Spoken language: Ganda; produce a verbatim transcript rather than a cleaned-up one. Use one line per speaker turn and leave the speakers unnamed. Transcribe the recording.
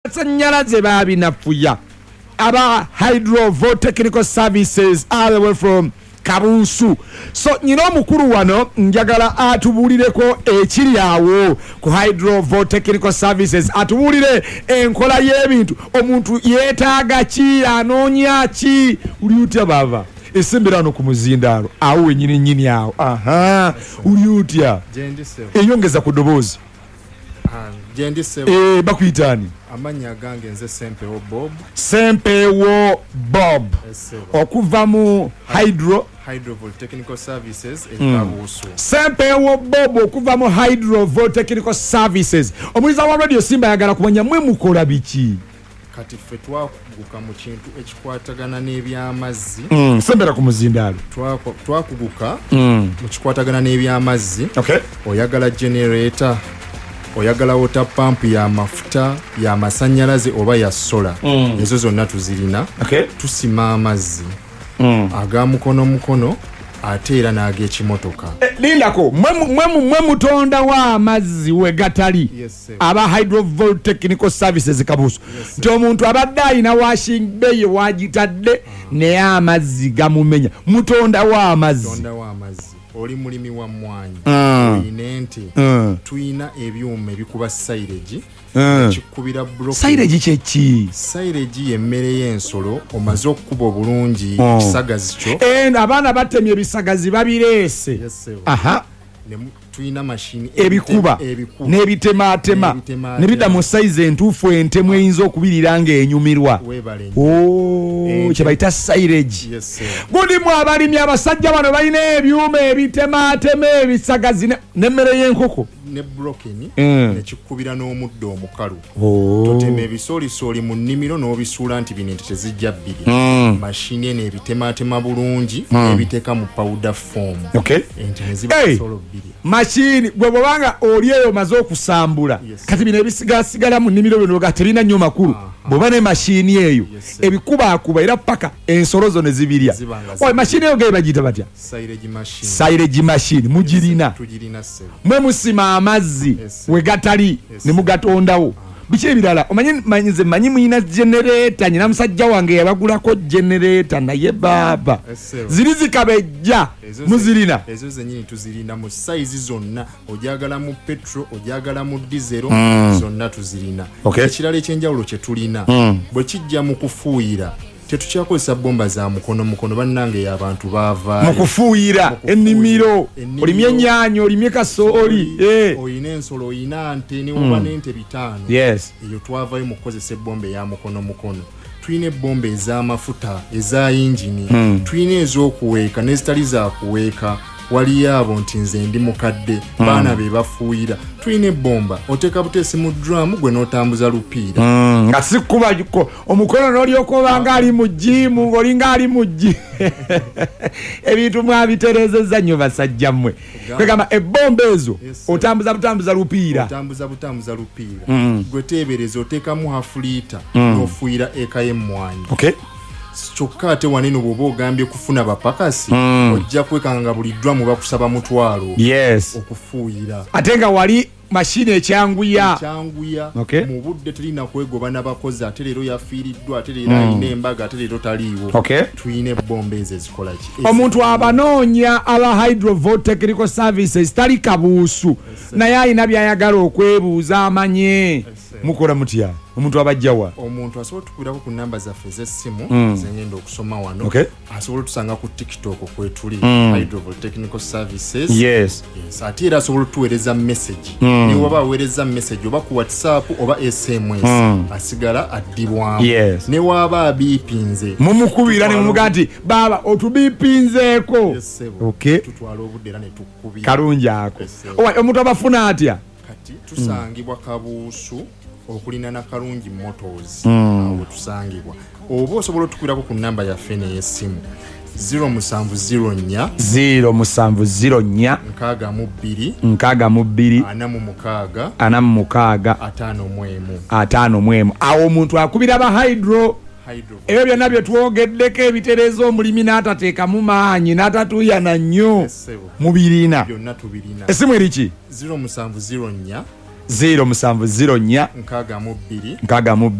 Sanyalaze babi nafuya aba Hydro Technical Services all the way from Kabusu. So nyino mukuru wano njagala atubulireko ekiri awo ku Hydro Technical Services, atubulire enkola y'ebintu omuntu yeetaaga ki anoonya ki uli utya bava esembirano ku muzindalo awo wenyini nyini awo aha uli utya eyongeza ku dobozi eh bakuyitani
amanya gange nze Sempewo Bob
Sempewo Bob okuva mu Hydro
Hydro Technical Services in Kabusu.
Sempewo Bob okuva mu Hydro Technical Services. Omuliza wa radio Simba yagala kumanya mwe mukola biki
kati ffe twakuguka mu kintu ekikwatagana n'ebyamazzi.
Mm, sembera ku muzindalo
twakuguka mm. mu kikwatagana n'ebyamazzi.
Okay.
Oyagala generator, oyagala water pump ya mafuta ya masanyalaze oba ya sola mm. ezo zonna tuzirina.
Okay.
Tusima amazzi
mm.
aga mukono mukono ate era n'ag'ekimotoka.
Eh, lindako mwe mwe mutonda wa amazzi we gatali.
Yes,
aba Hydro Technical Services Kabusu.
Yes,
nti omuntu abadde alina washing bay wagitadde uh-huh. ne amazzi gamumenya mutonda wa amazzi.
Mutonda wa amazzi oli mulimi wa mwanyi
uh.
oyina ente
uh.
tuyina ebyuma ebikuba silage
uh.
kikubira block.
Silage kyeki?
Silage y'emmere y'ensolo omaze okukuba obulungi uh. kisagazi kyo
and abaana batemye ebisagazi babireese.
Yes,
aha
ne tuyina machine
ebikuba n'ebitematema nebida mu size entuufu entemu eyinza okubirira ng'enyumirwa. Oh, kye bayita silage.
Yes,
gulimu abalimi abasajja bano balina ebyuma ebitematema ebisagazi n'emmere y'enkoko
ne broken
mm.
ne kikubira n'omuddo omukalu.
Oh.
Totema ebisoolisoli mu nnimiro n'obisuula nti bino ente tezijja bbiri.
Mm.
Machine ene ebitematema bulungi mm. ebiteeka mu powder form.
Okay.
Ente ne ziba
hey.
solo bbiri.
Machine gwe bwanga oli eyo maze okusambula.
Yes.
Kati bino ebisigasigala mu nnimiro bino ga terina nnyo makulu. Bwoba ne machine eyo
yes,
ebikuba akuba era paka ensolo zo ne zibirya. Oy machine eyo ge bagiyita batya?
Silage machine.
Silage machine mugirina.
Yes, tugirina sebo.
Mwe musima amazzi yes, we gatali yes, ne mugatondawo. Biki ebirala omanyi manyize manyi muyina generator nyina musajja wange yabagulako generator naye baba
yes,
ziri zikabejja muzirina
ezo zenyini tuzirina mu size zonna ojagala mu petrol ojagala mu diesel
mm.
zonna tuzirina.
Okay.
Ekirala ekyenjawulo kye tulina
mm.
bwe kijja mu kufuuyira tetukyakozesa bomba za mukono mukono bannange y'abantu baava
mu kufuuyira ennimiro olimye ennyaanya olimye kasooli eh
oyina ensolo oyina nte ne woba n'ente bitaano.
Yes.
eyo twavayo mu kukozesa ebbomba eya mukono mukono. Tuyina ebbomba ez'amafuta eza yingini mm. tuyina ez'okuweeka n'ezitali za kuweeka. Waliyo abo nti nze ndi mukadde mm. baana be bafuuyira. Tuyina ebbomba oteeka buteesi mu drum gwe n'otambuza lupiira
mm. nga sikuba omukono n'olyoka obanga ali mu jimu ng'olinga ali mu ji ebintu mwabiterezezza nnyo basajja mmwe kwegamba ebbomba ezo yes, otambuza butambuza lupiira
otambuza butambuza lupiira
mm.
gwe teebereza oteekamu hafu liita
mm.
n'ofuuyira eka y'emmwanyi.
Okay.
Kyokka ate waneno bw'oba ogambye kufuna bapakasi
mm.
ojja kwekanga buli ddwamu bakusaba mutwalo
yes.
okufuuyira
ate nga wali machine ekyanguya
ekyanguya
okay.
mu budde tulina kwegoba n'abakozi ate leero yafiiriddwa ate leero mm. alina embaga ate leero taliiwo
okay.
tuyina ebbomba ezo ezikola ki
omuntu abanoonya aba Hydro Technical Services tali Kabuusu yes, naye alina byayagala okwebuuza amanye yes, mukola mutya omuntu abajjawa
omuntu asobola tukubirako ku namba zaffe ez'essimu
mm.
zengenda okusoma wano
okay.
asobola tusanga ku TikTok kwetuli
mm.
Hydro Technical Services
yes.
yes. ate era asobola tuweereza message mm. ne waba aweereza message oba ku WhatsApp oba S M S mm. asigala addibwamu
yes.
ne waba abiipinze
mumukubira ne mumuga nti baba otubiipinzeeko
yes,
okay.
tutwala obudde era ne tukubira
kalungi ako yes, omuntu abafuna atya
kati tusangibwa mm. Kabuusu okulina na Kalungi Motors
mm.
awo tusangibwa oba osobola otukubirako ku namba yaffe n'ey'essimu zero seven zero nnya
zero seven zero nnya
nkaaga mu bbiri
nkaaga mu bbiri
ana mu mukaaga
ana mu mukaaga
ataano mu emu
ataano mu emu awo omuntu akubira ba Hydro ebyo byonna bye twogeddeko ebitereeza omulimi n'atateekamu maanyi n'atatuuyana nnyo mu birina
byonna tubirina.
Essimu eriki
zero seven zero nnya
zero seven zero nnya
nkaaga mu bbiri
nkaaga mu